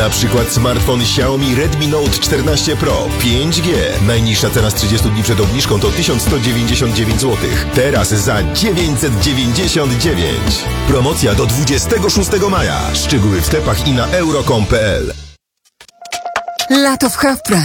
Na przykład smartfon Xiaomi Redmi Note 14 Pro 5G. Najniższa cena z 30 dni przed obniżką to 1199 zł. Teraz za 999. Promocja do 26 maja. Szczegóły w sklepach i na euro.com.pl. Lato w Half Price.